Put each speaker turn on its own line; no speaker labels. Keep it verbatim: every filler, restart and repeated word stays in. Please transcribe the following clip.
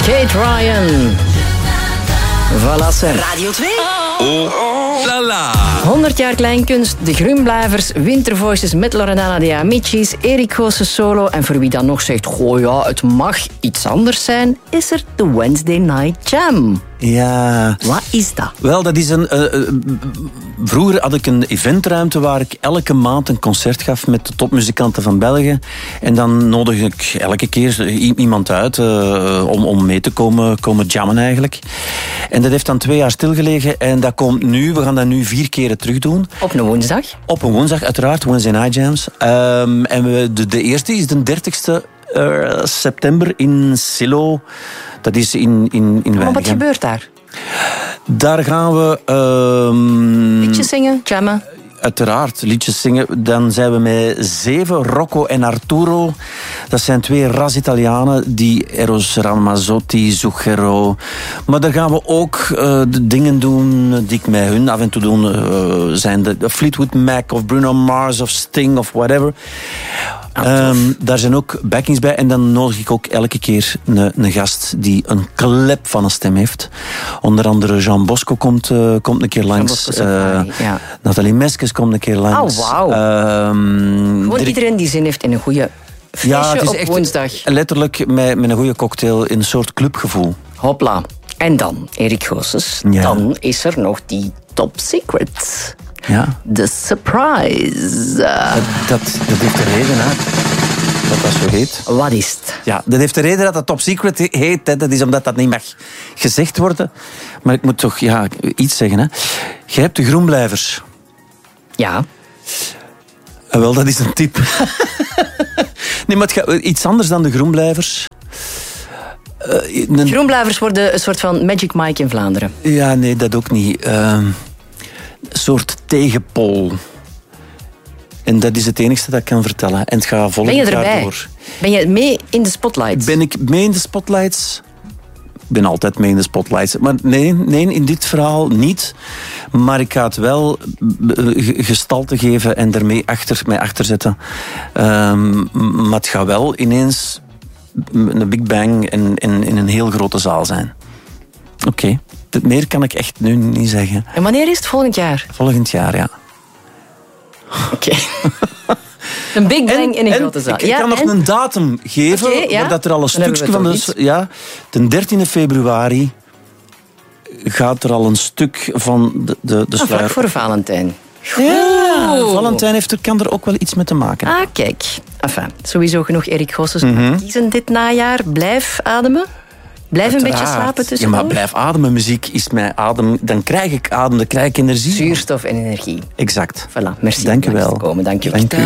Kate Ryan. Voilà, ze.
Radio twee.
Oh, la la.
honderd jaar kleinkunst, de Grunblijvers, Winter Voices met Loredana de Amicis, Erik Goossen solo. En voor wie dan nog zegt, goh ja, het mag iets anders zijn, is er de Wednesday Night Jam.
Ja.
Wat is dat?
Wel, dat is een... Uh, uh, vroeger had ik een eventruimte waar ik elke maand een concert gaf met de topmuzikanten van België. En dan nodig ik elke keer iemand uit uh, om, om mee te komen, komen jammen eigenlijk. En dat heeft dan twee jaar stilgelegen en dat komt nu, we gaan dat nu vier keren terug doen.
Op een woensdag?
Op een woensdag, uiteraard, Wednesday Night Jams. Um, en we, de, de eerste is de dertigste uh, september in Silo. Dat is in, in, in
Maar wat gebeurt daar?
Daar gaan we... Um,
Liedjes zingen, jammen?
Uiteraard, liedjes zingen. Dan zijn we met zeven, Rocco en Arturo. Dat zijn twee ras-Italianen, die Eros Ramazzotti, Zucchero. Maar daar gaan we ook uh, de dingen doen die ik met hun af en toe doe. Uh, zijn de Fleetwood Mac of Bruno Mars of Sting of whatever. Um, daar zijn ook backings bij. En dan nodig ik ook elke keer een, een gast die een klep van een stem heeft. Onder andere Jean Bosco komt, uh, komt een keer langs.
Bosco
Uh,
ja.
Nathalie Meskes komt een keer langs.
Oh, wauw.
Um,
Gewoon
Dirk...
iedereen die zin heeft in een goede feestje
ja, het is
op
echt
woensdag.
Letterlijk met, met een goede cocktail in een soort clubgevoel.
Hopla. En dan, Erik Goossens,
Ja.
dan is er nog die Top Secret.
Ja.
De surprise. Uh,
Dat, dat, dat heeft de reden, hè. Dat dat zo heet.
wat is het?
Ja, dat heeft de reden dat dat Top Secret heet. Hè. Dat is omdat dat niet mag gezegd worden. Maar ik moet toch ja, iets zeggen. Hè. Je hebt de Groenblijvers.
Ja.
En wel, dat is een tip. Nee, maar het gaat, iets anders dan de Groenblijvers. Uh, een...
Groenblijvers worden een soort van Magic Mike in Vlaanderen.
Ja, nee, dat ook niet. Uh, een soort tegenpool. En dat is het enige dat ik kan vertellen. En het gaat volgend
Ben je
jaar
erbij?
door.
Ben je mee in de spotlights?
Ben ik mee in de spotlights? Ik ben altijd mee in de spotlights. Maar nee, nee, in dit verhaal niet. Maar ik ga het wel gestalte geven en ermee achter, mij achter zetten. Um, maar het gaat wel ineens een Big Bang in, in, in een heel grote zaal zijn. Oké. Okay. Meer kan ik echt nu niet zeggen.
En wanneer is het? Volgend jaar?
Volgend jaar, ja.
Oké. Okay. Een Big Bang in een
en
grote zaal.
Ik, ik
ja,
kan nog
en?
een datum geven,
Okay, ja?
dat er al een
Dan
stukje van de... Ja, de dertiende februari gaat er al een stuk van de, de, de
ah,
sluier.
vlak voor Valentijn.
Ja, Valentijn heeft er, kan er ook wel iets mee te maken.
Ah, kijk. Enfin, sowieso genoeg Erik Goossens
Mm-hmm.
kiezen dit najaar. Blijf ademen. Blijf een beetje slapen
Ja,
tussendoor.
maar blijf ademen. Muziek is mijn adem. Dan krijg ik adem, dan krijg ik energie.
Zuurstof en energie.
Exact.
Voilà, merci
Dank u
om langs
wel.
te komen. Dank u wel.
Dank u.